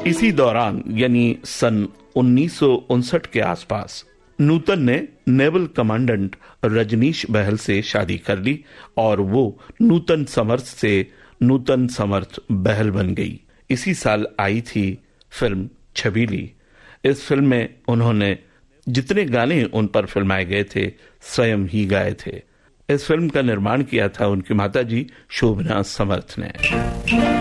इसी दौरान यानी सन 1959 के आसपास नूतन ने नेवल कमांडेंट रजनीश बहल से शादी कर ली और वो नूतन समर्थ से नूतन समर्थ बहल बन गई। इसी साल आई थी फिल्म छबीली। इस फिल्म में उन्होंने जितने गाने उन पर फिल्माए गए थे स्वयं ही गाए थे। इस फिल्म का निर्माण किया था उनकी माताजी शोभना समर्थ ने।